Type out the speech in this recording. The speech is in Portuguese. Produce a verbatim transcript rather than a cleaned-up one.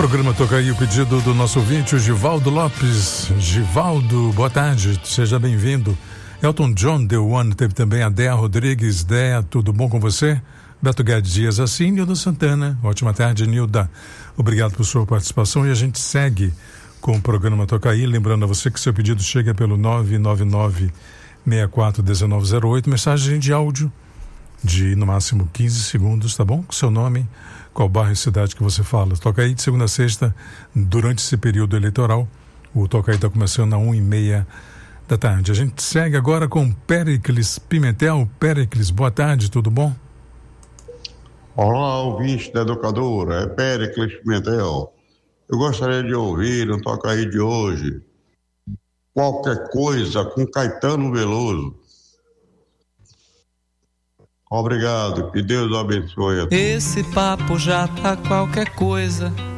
Programa Toca Aí, o pedido do nosso ouvinte, o Givaldo Lopes. Givaldo, boa tarde, seja bem-vindo. Elton John, The One, teve também a Dea Rodrigues. Dea, tudo bom com você? Beto Guedes Dias, assim, Nilda Santana. Ótima tarde, Nilda. Obrigado por sua participação e a gente segue com o programa Toca Aí. Lembrando a você que seu pedido chega pelo nove nove nove, seis quatro um nove zero oito. Mensagem de áudio de no máximo quinze segundos, tá bom? Com seu nome, qual bairro e cidade que você fala. Toca Aí de segunda a sexta, durante esse período eleitoral. O Toca Aí está começando a uma e meia da tarde. A gente segue agora com Péricles Pimentel. Péricles, boa tarde, tudo bom? Olá, ouvinte da Educadora, é Péricles Pimentel. Eu gostaria de ouvir no Toca Aí de hoje Qualquer Coisa com Caetano Veloso. Obrigado, que Deus abençoe a todos. Esse papo já tá qualquer coisa.